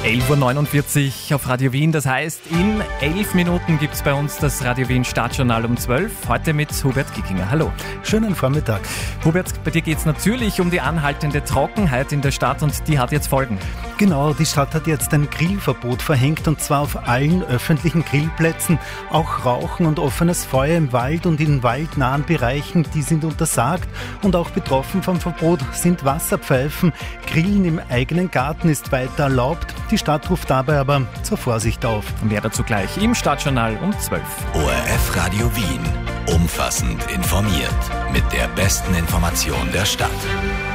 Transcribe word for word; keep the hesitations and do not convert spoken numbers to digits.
elf Uhr neunundvierzig auf Radio Wien, das heißt, in elf Minuten gibt es bei uns das Radio Wien Startjournal um zwölf. Heute mit Hubert Kickinger. Hallo. Schönen Vormittag. Hubert, bei dir geht es natürlich um die anhaltende Trockenheit in der Stadt und die hat jetzt Folgen. Genau, die Stadt hat jetzt ein Grillverbot verhängt und zwar auf allen öffentlichen Grillplätzen. Auch Rauchen und offenes Feuer im Wald und in waldnahen Bereichen, die sind untersagt. Und auch betroffen vom Verbot sind Wasserpfeifen. Grillen im eigenen Garten ist weiter erlaubt. Die Stadt ruft dabei aber zur Vorsicht auf. Mehr dazu gleich im Startjournal um zwölf. O R F Radio Wien. Umfassend informiert. Mit der besten Information der Stadt.